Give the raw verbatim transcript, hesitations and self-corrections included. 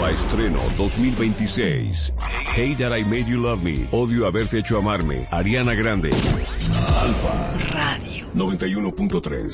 Alfa Estreno dos mil veintiséis. Hate That I Made You Love Me. Odio haberte hecho amarme. Ariana Grande. Alfa Radio noventa y uno punto tres.